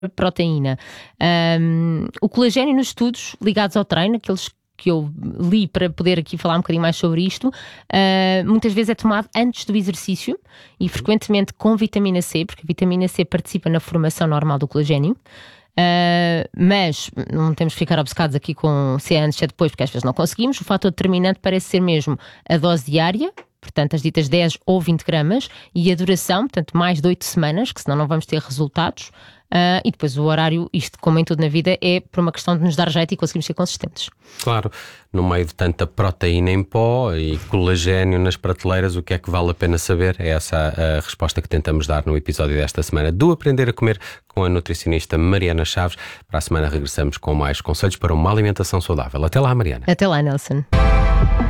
proteína. O colagênio nos estudos ligados ao treino, aqueles que eu li para poder aqui falar um bocadinho mais sobre isto, muitas vezes é tomado antes do exercício e frequentemente com vitamina C, porque a vitamina C participa na formação normal do colagênio. Mas não temos que ficar obcecados aqui com se é antes ou depois, porque às vezes não conseguimos. O fator determinante parece ser mesmo a dose diária, portanto as ditas 10 ou 20 gramas, e a duração, portanto mais de 8 semanas, que senão não vamos ter resultados. E depois o horário, isto como em tudo na vida, é por uma questão de nos dar jeito e conseguirmos ser consistentes. Claro, no meio de tanta proteína em pó e colagênio nas prateleiras, o que é que vale a pena saber? É essa a resposta que tentamos dar no episódio desta semana do Aprender a Comer com a nutricionista Mariana Chaves. Para a semana regressamos com mais conselhos para uma alimentação saudável. Até lá, Mariana. Até lá, Nelson.